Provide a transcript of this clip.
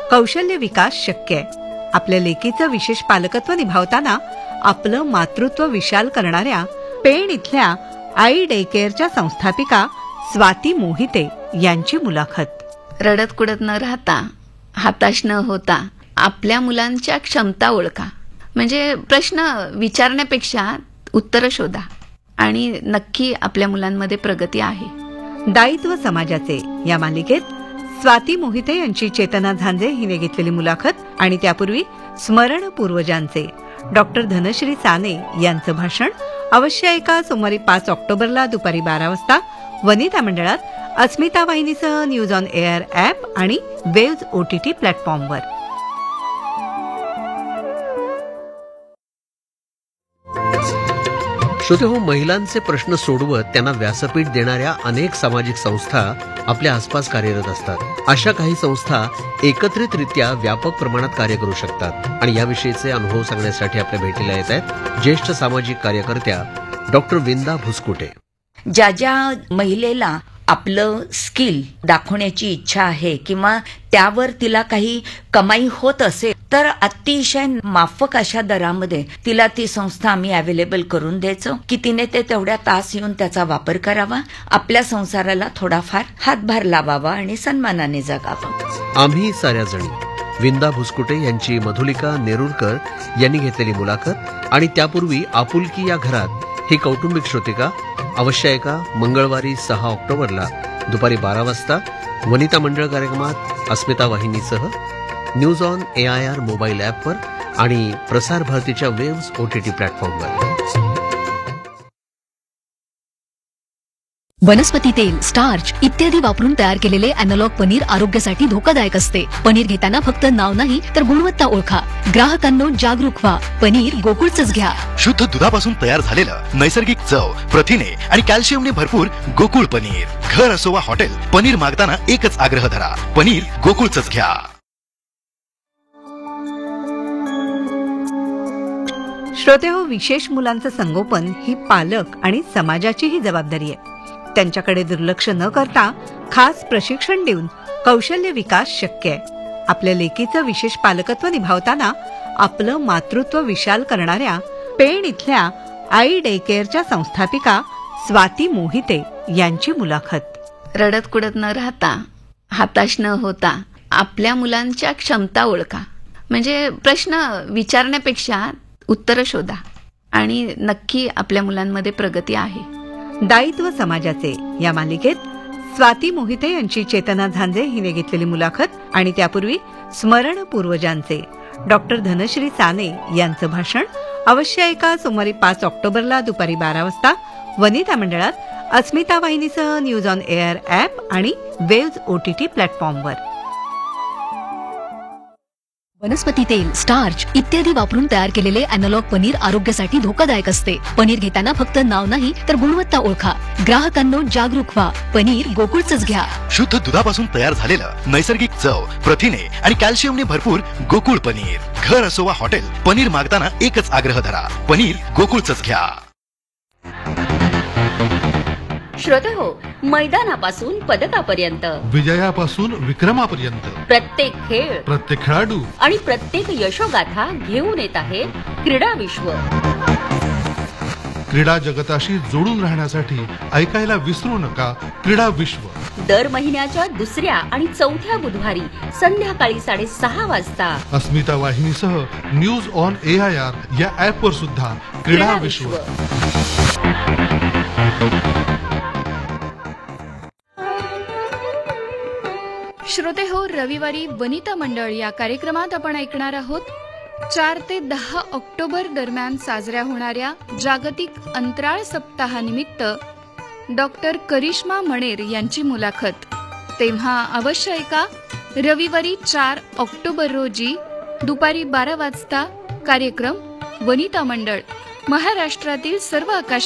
कौशल्य विकास शक्य आहे. आपल्या लेकीचं विशेष पालकत्व निभावताना आपलं मातृत्व विशाल करणाऱ्या पेण इथल्या आई डे केअरच्या संस्थापिका स्वाती मोहिते यांची मुलाखत. रडत कुडत न राहता, हताश न होता आपल्या मुलांच्या क्षमता ओळखा. म्हणजे प्रश्न विचारण्यापेक्षा उत्तर शोधा आणि नक्की आपल्या मुलांमध्ये प्रगती आहे. दायित्व समाजाचे या मालिकेत स्वाती मोहिते यांची चेतना झांजे हिने घेतलेली मुलाखत आणि त्यापूर्वी स्मरण पूर्वजांचे डॉक्टर धनश्री साने यांचं भाषण अवश्य ऐका. सोमवारी 5 ऑक्टोबरला दुपारी 12 वाजता वनिता मंडळात, अस्मिता वाहिनीसह न्यूज ऑन एअर ॲप आणि वेव्ज OTT प्लॅटफॉर्मवर. श्रोतेहो, महिलांचे प्रश्न सोडवत त्यांना व्यासपीठ देणाऱ्या अनेक सामाजिक संस्था आपल्या आसपास कार्यरत असतात. अशा काही संस्था एकत्रितरित्या व्यापक प्रमाणात कार्य करू शकतात आणि याविषयीचे अनुभव सांगण्यासाठी आपल्या भेटीला येत आहेत ज्येष्ठ सामाजिक कार्यकर्त्या डॉक्टर विंदा भुसकुटे. ज्या महिलेला आपलं स्किल दाखवण्याची इच्छा आहे किंवा त्यावर तिला काही कमाई होत असेल तर अतिशय माफक अशा दरामध्ये तिला ती संस्था आम्ही अवेलेबल करून द्यायचो की तिने ते तेवढ्या तास येऊन त्याचा वापर करावा, आपल्या संसाराला थोडाफार हातभार लावावा आणि सन्मानाने जगावं. आम्ही साऱ्या जणी विंदा भुसकुटे यांची मधुलिका नेरुरकर यांनी घेतलेली मुलाखत आणि त्यापूर्वी आपुलकी या घरात ही कौटुंबिक श्रोतिका अवश्य ऐका. मंगळवारी 6 ऑक्टोबरला दुपारी 12 वाजता वनिता मंडळ कार्यक्रमात अस्मिता वाहिनीसह न्यूज ऑन AIR मोबाईल ॲपवर आणि प्रसार भारतीच्या वेव्ज OTT प्लॅटफॉर्मवर. वनस्पती तेल, स्टार्च इत्यादी वापरून तयार केलेले अॅनालॉग पनीर आरोग्यासाठी धोकादायक असते. पनीर घेताना फक्त नाव नाही तर गुणवत्ता ओळखा. ग्राहकांनो जागरूक व्हा. पनीर गोकुळचंच घ्या. शुद्ध दुधापासून तयार झालेलं नैसर्गिक चव, प्रथिने आणि कॅल्शियमने भरपूर गोकुळ पनीर. घर असो वा हॉटेल, पनीर मागताना एकच आग्रह धरा, पनीर गोकुळचंच घ्या. श्रोतेहो, विशेष मुलांचं संगोपन ही पालक आणि समाजाचीही जबाबदारी आहे. त्यांच्याकडे दुर्लक्ष न करता खास प्रशिक्षण देऊन कौशल्य विकास शक्य आहे. आपल्या लेकीचं विशेष पालकत्व निभावताना आपलं मातृत्व विशाल करणाऱ्या पेण इथल्या आई डे केअरच्या संस्थापिका स्वाती मोहिते यांची मुलाखत. रडत कुडत न राहता, हताश न होता आपल्या मुलांच्या क्षमता ओळखा. म्हणजे प्रश्न विचारण्यापेक्षा उत्तर शोधा आणि नक्की आपल्या मुलांमध्ये प्रगती आहे. दायित्व समाजाचे या मालिकेत स्वाती मोहिते यांची चेतना झांजे हिने घेतलेली मुलाखत आणि त्यापूर्वी स्मरण पूर्वजांचे डॉक्टर धनश्री साने यांचं भाषण अवश्य ऐका. सोमवारी 5 ऑक्टोबरला दुपारी 12 वाजता वनिता मंडळात, अस्मिता वाहिनीसह न्यूज ऑन एअर ॲप आणि वेव्ज OTT प्लॅटफॉर्मवर. वनस्पती तेल, स्टार्च इत्यादी वापरून तयार केलेले अॅनालॉग पनीर आरोग्यासाठी धोकादायक असते. पनीर घेताना फक्त नाव नाही तर गुणवत्ता ओळखा. ग्राहकांनो जागरूक व्हा. पनीर गोकुळचंच घ्या. शुद्ध दुधापासून तयार झालेलं नैसर्गिक चव, प्रथिने आणि कॅल्शियमने भरपूर गोकुळ पनीर. घर असो वा हॉटेल, पनीर मागताना एकच आग्रह धरा, पनीर गोकुळचंच घ्या. श्रोतेहो, मैदानापासून पदकापर्यंत, विजयापासून विक्रमापर्यंत प्रत्येक खेळ, प्रत्येक खेळाडू आणि प्रत्येक यशोगाथा घेऊन येत आहे क्रीडा विश्व. क्रीडा जगताशी जोडून राहण्यासाठी ऐकायला विसरू नका क्रीडा विश्व. दर महिन्याच्या दुसऱ्या आणि चौथ्या बुधवारी संध्याकाळी 6:30 वाजता अस्मिता वाहिनीसह न्यूज ऑन AIR या ॲपवर सुद्धा क्रीडा विश्व. श्रोते हो, रविवारी वनिता मंडळ या कार्यक्रमात आपण ऐकणार आहोत 4 ते 10 ऑक्टोबर दरम्यान साजऱ्या होणाऱ्या जागतिक अंतराळ सप्ताहानिमित्त डॉक्टर करिश्मा मणेर यांची मुलाखत. तेव्हा अवश्य ऐका. रविवारी 4 ऑक्टोबर रोजी दुपारी 12 वाजता कार्यक्रम वनिता मंडळ, महाराष्ट्रातील सर्व आकाशवाणी